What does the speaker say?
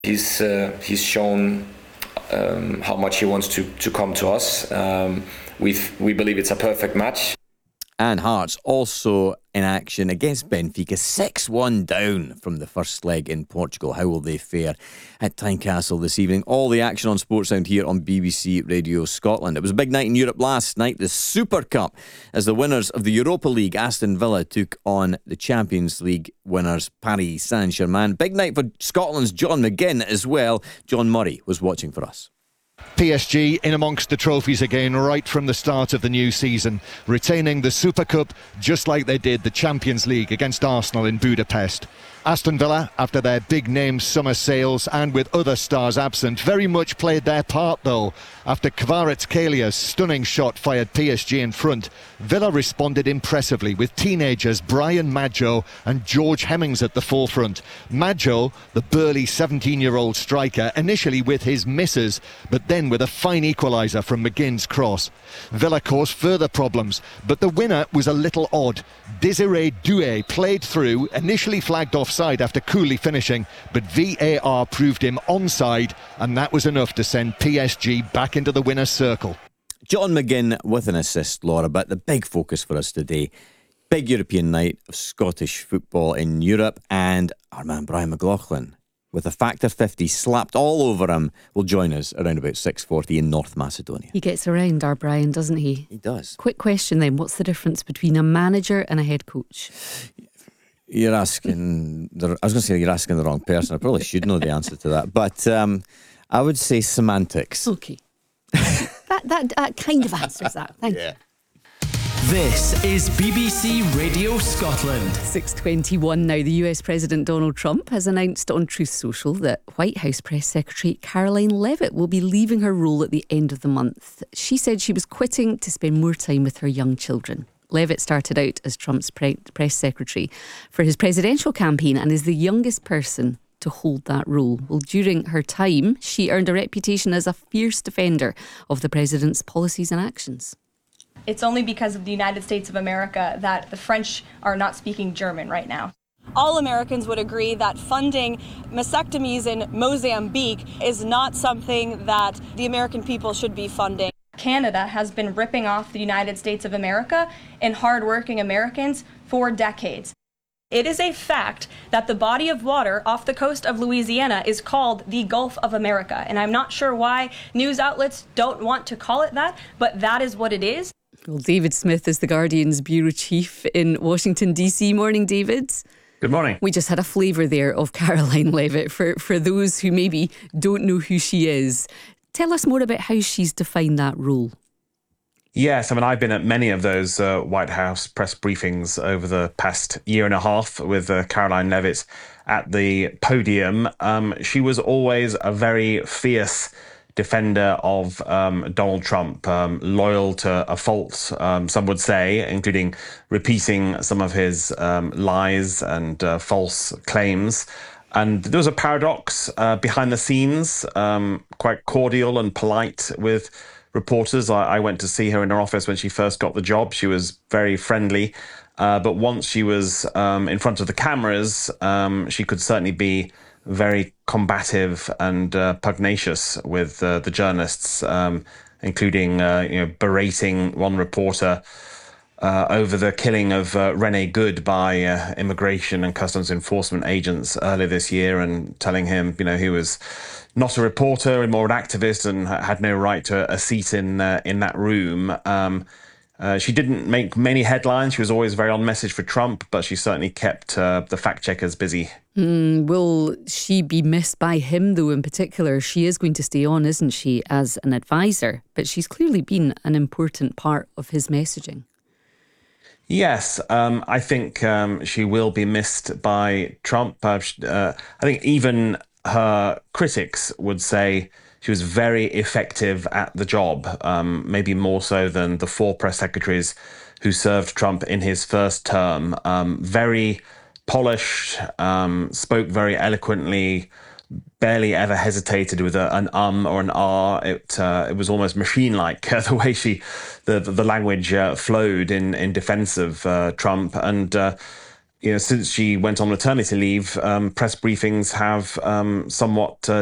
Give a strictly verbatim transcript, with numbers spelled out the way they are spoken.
He's uh, he's shown um, how much he wants to, to come to us. Um, we we believe it's a perfect match. And Hearts also in action against Benfica, six one down from the first leg in Portugal. How will they fare at Tynecastle this evening? All the action on Sportsound here on B B C Radio Scotland. It was a big night in Europe last night, the Super Cup, as the winners of the Europa League, Aston Villa, took on the Champions League winners, Paris Saint-Germain. Big night for Scotland's John McGinn as well. John Murray was watching for us. P S G in amongst the trophies again right from the start of the new season, retaining the Super Cup just like they did the Champions League against Arsenal in Budapest. Aston Villa, after their big name summer sales and with other stars absent, very much played their part though. After Kvaratskhelia stunning shot fired P S G in front, Villa responded impressively with teenagers Brian Maggio and George Hemmings at the forefront. Maggio, the burly seventeen-year-old striker, initially with his misses, but then with a fine equaliser from McGinn's cross. Villa caused further problems, but the winner was a little odd. Désiré Doué played through, initially flagged offside after coolly finishing, but V A R proved him onside, and that was enough to send P S G back into the winner's circle. John McGinn with an assist, Laura, but the big focus for us today, big European night of Scottish football in Europe, and our man Brian McLaughlin, with a factor fifty slapped all over him, will join us around about six forty in North Macedonia. He gets around, our Brian, doesn't he? He does. Quick question then, what's the difference between a manager and a head coach? You're asking, the, I was going to say you're asking the wrong person. I probably should know the answer to that. But um, I would say semantics. Okay. that, that that kind of answers that. Thank yeah. you. This is B B C Radio Scotland. six twenty-one now. The U S President Donald Trump has announced on Truth Social that White House Press Secretary Caroline Leavitt will be leaving her role at the end of the month. She said she was quitting to spend more time with her young children. Leavitt started out as Trump's pre- press secretary for his presidential campaign and is the youngest person to hold that role. Well, during her time, she earned a reputation as a fierce defender of the president's policies and actions. It's only because of the United States of America that the French are not speaking German right now. All Americans would agree that funding mastectomies in Mozambique is not something that the American people should be funding. Canada has been ripping off the United States of America and hardworking Americans for decades. It is a fact that the body of water off the coast of Louisiana is called the Gulf of America, and I'm not sure why news outlets don't want to call it that, but that is what it is. Well, David Smith is the Guardian's bureau chief in Washington, D C. Morning, David. Good morning. We just had a flavour there of Caroline Leavitt for, for those who maybe don't know who she is. Tell us more about how she's defined that role. Yes, I mean, I've been at many of those uh, White House press briefings over the past year and a half with uh, Caroline Leavitt at the podium. Um, she was always a very fierce defender of um, Donald Trump, um, loyal to a fault, um, some would say, including repeating some of his um, lies and uh, false claims. And there was a paradox uh, behind the scenes, um, quite cordial and polite with reporters. I, I went to see her in her office when she first got the job. She was very friendly. Uh, but once she was um, in front of the cameras, um, she could certainly be very combative and uh, pugnacious with uh, the journalists, um, including uh, you know, berating one reporter Uh, over the killing of uh, Rene Good by uh, immigration and customs enforcement agents earlier this year, and telling him, you know, he was not a reporter and more an activist and had no right to a seat in uh, in that room. Um, uh, she didn't make many headlines. She was always very on message for Trump, but she certainly kept uh, the fact checkers busy. Mm, will she be missed by him, though, in particular? She is going to stay on, isn't she, as an advisor? But she's clearly been an important part of his messaging. Yes, um, I think um, she will be missed by Trump. Uh, uh, I think even her critics would say she was very effective at the job, um, maybe more so than the four press secretaries who served Trump in his first term. Um, very polished, um, spoke very eloquently, barely ever hesitated with a, an um or an ah. It uh, it was almost machine-like uh, the way she, the the language uh, flowed in in defence of uh, Trump. And uh, you know, since she went on maternity leave, um, press briefings have um, somewhat uh,